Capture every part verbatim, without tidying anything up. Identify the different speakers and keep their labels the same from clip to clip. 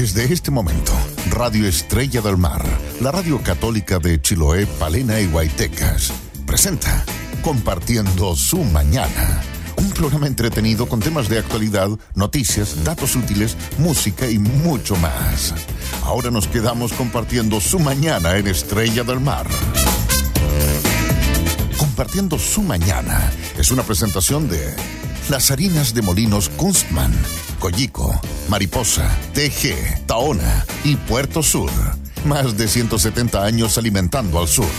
Speaker 1: Desde este momento, Radio Estrella del Mar, la radio católica de Chiloé, Palena y Huaytecas, presenta Compartiendo su Mañana. Un programa entretenido con temas de actualidad, noticias, datos útiles, música y mucho más. Ahora nos quedamos compartiendo su mañana en Estrella del Mar. Compartiendo su Mañana es una presentación de las harinas de Molinos Kunstmann, Collico, Mariposa, T G, Tahona y Puerto Sur. Más de ciento setenta años alimentando al sur.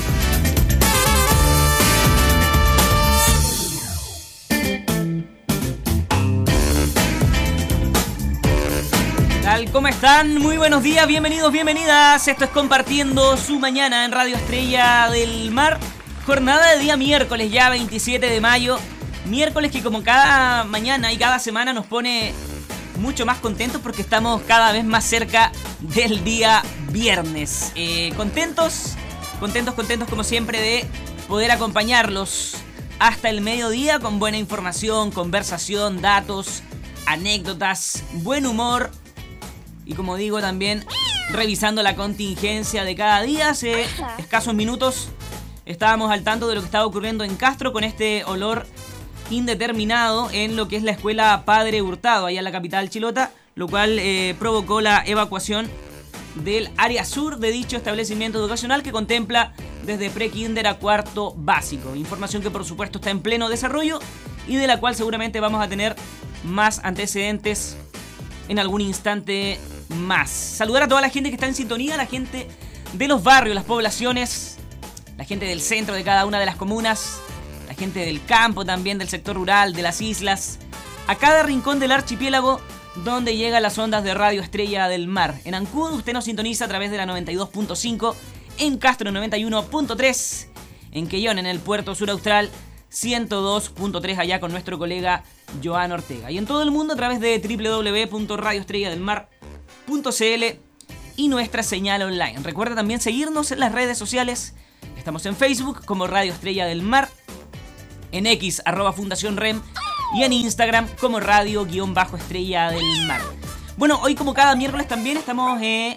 Speaker 2: ¿Cómo están? Muy buenos días, bienvenidos, bienvenidas. Esto es Compartiendo su Mañana en Radio Estrella del Mar. Jornada de día miércoles, ya veintisiete de mayo. Miércoles que como cada mañana y cada semana nos pone mucho más contentos porque estamos cada vez más cerca del día viernes. Eh, contentos, contentos, contentos como siempre de poder acompañarlos hasta el mediodía con buena información, conversación, datos, anécdotas, buen humor. Y como digo, también revisando la contingencia de cada día. Hace escasos minutos estábamos al tanto de lo que estaba ocurriendo en Castro con este olor indeterminado en lo que es la escuela Padre Hurtado, allá en la capital chilota, lo cual eh, provocó la evacuación del área sur de dicho establecimiento educacional que contempla desde pre-kinder a cuarto básico. Información que por supuesto está en pleno desarrollo y de la cual seguramente vamos a tener más antecedentes en algún instante más. Saludar a toda la gente que está en sintonía, la gente de los barrios, las poblaciones, la gente del centro de cada una de las comunas, la gente del campo también, del sector rural, de las islas, a cada rincón del archipiélago donde llegan las ondas de Radio Estrella del Mar. En Ancud usted nos sintoniza a través de la noventa y dos punto cinco, en Castro noventa y uno punto tres, en Quellón, en el Puerto Sur Austral ciento dos punto tres, allá con nuestro colega Joan Ortega. Y en todo el mundo a través de doble u doble u doble u punto radio estrella del mar punto c l y nuestra señal online. Recuerda también seguirnos en las redes sociales. Estamos en Facebook como Radio Estrella del Mar, en X, arroba Fundación Rem, y en Instagram como Radio-Estrella del Mar. Bueno, hoy como cada miércoles también estamos eh,